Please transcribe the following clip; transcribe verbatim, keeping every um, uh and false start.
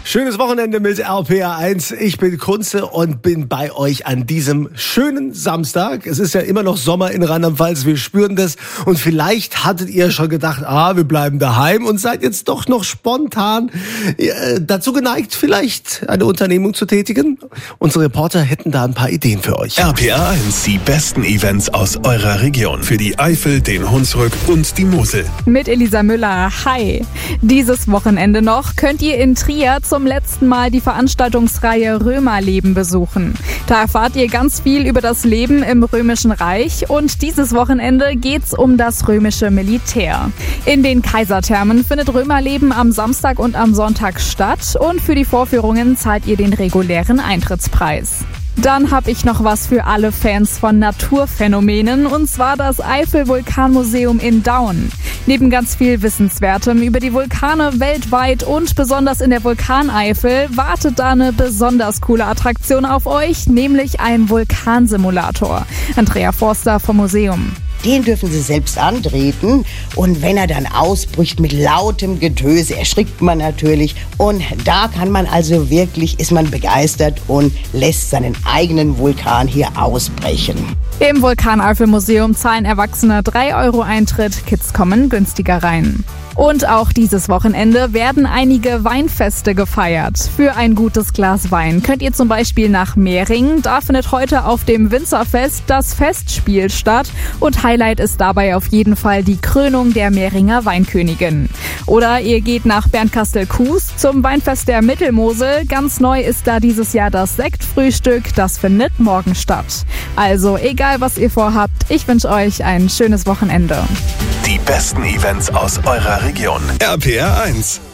Schönes Wochenende mit R P R eins. Ich bin Kunze und bin bei euch an diesem schönen Samstag. Es ist ja immer noch Sommer in Rheinland-Pfalz, wir spüren das. Und vielleicht hattet ihr schon gedacht, ah, wir bleiben daheim und seid jetzt doch noch spontan äh, dazu geneigt, vielleicht eine Unternehmung zu tätigen. Unsere Reporter hätten da ein paar Ideen für euch. R P R eins, die besten Events aus eurer Region. Für die Eifel, den Hunsrück und die Mosel. Mit Elisa Müller. Hi. Dieses Wochenende noch könnt ihr in Trier zum letzten Mal die Veranstaltungsreihe Römerleben besuchen. Da erfahrt ihr ganz viel über das Leben im Römischen Reich und dieses Wochenende geht's um das römische Militär. In den Kaiserthermen findet Römerleben am Samstag und am Sonntag statt und für die Vorführungen zahlt ihr den regulären Eintrittspreis. Dann habe ich noch was für alle Fans von Naturphänomenen, und zwar das Eifel-Vulkanmuseum in Daun. Neben ganz viel Wissenswertem über die Vulkane weltweit und besonders in der Vulkaneifel wartet da eine besonders coole Attraktion auf euch, nämlich ein Vulkansimulator. Andrea Forster vom Museum. Den dürfen Sie selbst antreten und wenn er dann ausbricht mit lautem Getöse, erschrickt man natürlich und da kann man also wirklich, ist man begeistert und lässt seinen eigenen Vulkan hier ausbrechen. Im Vulkaneifel-Museum zahlen Erwachsene drei Euro Eintritt, Kids kommen günstiger rein. Und auch dieses Wochenende werden einige Weinfeste gefeiert. Für ein gutes Glas Wein könnt ihr zum Beispiel nach Mehring. Da findet heute auf dem Winzerfest das Festspiel statt und Highlight ist dabei auf jeden Fall die Krönung der Mehringer Weinkönigin. Oder ihr geht nach Bernkastel-Kues zum Weinfest der Mittelmosel. Ganz neu ist da dieses Jahr das Sektfrühstück. Das findet morgen statt. Also egal, was ihr vorhabt, ich wünsche euch ein schönes Wochenende. Die besten Events aus eurer Region. R P R eins.